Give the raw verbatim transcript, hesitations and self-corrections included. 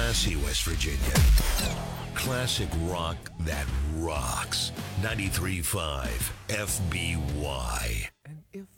classy West Virginia. Classic rock that rocks. ninety-three point five F B Y.